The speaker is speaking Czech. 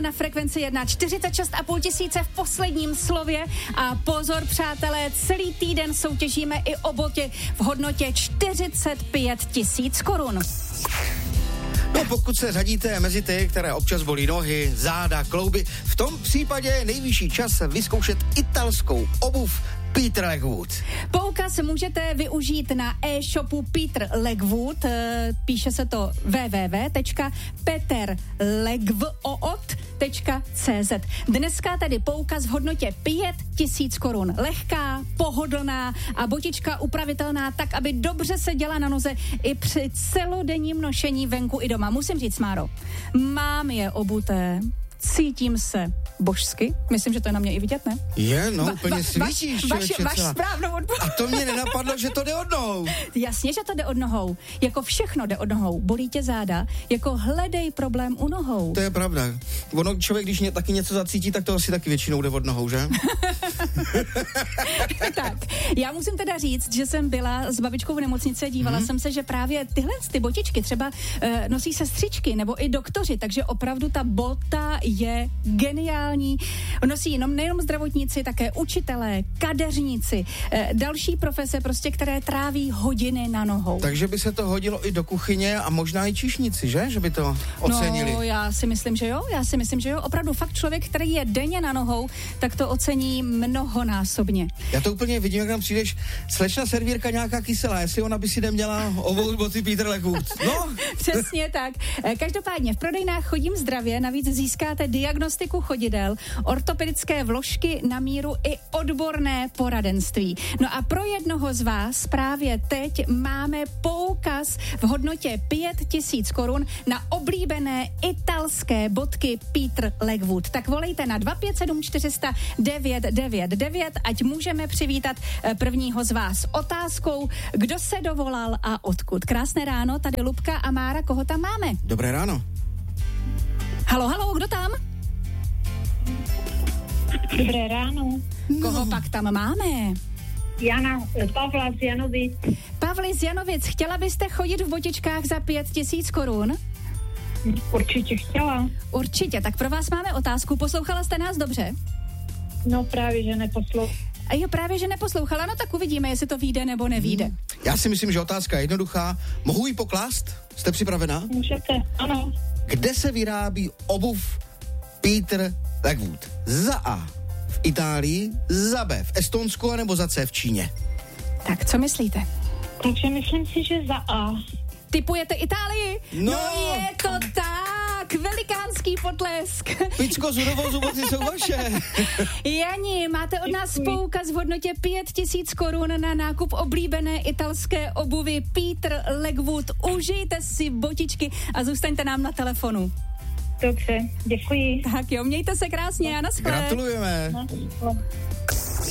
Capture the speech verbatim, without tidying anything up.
na frekvenci jedna, čtyřicet šest a půl tisíce v posledním slově a pozor, přátelé, celý týden soutěžíme i o boty v hodnotě čtyřicet pět tisíc korun. No pokud se řadíte mezi ty, které občas bolí nohy, záda, klouby, v tom případě je nejvyšší čas vyzkoušet italskou obuv Peter Legwood. Poukaz můžete využít na e-shopu Peter Legwood, píše se to w w w tečka peter legwood tečka c z. Dneska tedy poukaz v hodnotě pět tisíc korun. Lehká, pohodlná a botička upravitelná tak, aby dobře seděla na noze i při celodenním nošení venku i doma. Musím říct, Máro, mám je obuté, cítím se božsky. Myslím, že to je na mě i vidět, ne? Je, no, Va, úplně va, svítíš, vaš, vaš správnou odpověď. A to mě nenapadlo, že to jde od nohou. Jasně, že to jde od nohou. Jako všechno jde od nohou. Bolí tě záda, jako hledej problém u nohou. To je pravda. Ono, člověk, když mě taky něco zacítí, tak to asi taky většinou jde od nohou, že? Tak, já musím teda říct, že jsem byla s babičkou v nemocnici a dívala hmm. jsem se, že právě tyhle ty botičky třeba uh, nosí sestřičky nebo i doktoři, takže opravdu ta bota je geniální. Nosí jenom nejenom zdravotníci, také učitelé, kadeřníci, e, další profese prostě, které tráví hodiny na nohou. Takže by se to hodilo i do kuchyně a možná i číšníci, že? Že by to ocenili. No, já si myslím, že jo, já si myslím, že jo. Opravdu fakt člověk, který je denně na nohou, tak to ocení mnohonásobně. Já to úplně vidím, jak tam přijdeš, slečna servírka nějaká kyselá, jestli ona by si neměla obout boty Peter Legwood. No. Přesně tak. Každopádně v prodejnách Chodím zdravě navíc získáte diagnostiku chodidel, ortopedické vložky na míru i odborné poradenství. No a pro jednoho z vás právě teď máme poukaz v hodnotě pět tisíc korun na oblíbené italské bodky Peter Legwood. Tak volejte na dva pět sedm čtyři sta devět devět devět, ať můžeme přivítat prvního z vás otázkou, kdo se dovolal a odkud. Krásné ráno, tady Lubka a Mára, koho tam máme? Dobré ráno. Halo, halo, kdo tam? Dobré ráno. Koho no. pak tam máme? Jana, Pavla z Janovic. Pavli z Janovic, chtěla byste chodit v botičkách za pět tisíc korun? Určitě chtěla. Určitě, tak pro vás máme otázku. Poslouchala jste nás dobře? No právě, že neposlouchala. A jo, právě, že neposlouchala, no tak uvidíme, jestli to vyjde nebo nevyjde. Hmm. Já si myslím, že otázka je jednoduchá. Mohu ji poklást? Jste připravená? Můžete, ano. Kde se vyrábí obuv Peter Legwood? Za A v Itálii, za B v Estonsku, anebo za C v Číně? Tak, co myslíte? Takže myslím si, že za A. Tipujete Itálii? No, no je to tak, velikánský potlesk. Picko, zudovozu, boty jsou vaše. Jani, máte od nás poukaz v hodnotě pět tisíc korun na nákup oblíbené italské obuvy Peter Legwood. Užijte si botičky a zůstaňte nám na telefonu. Dobře, děkuji. Tak jo, mějte se krásně a naschle. Gratulujeme. Naschle.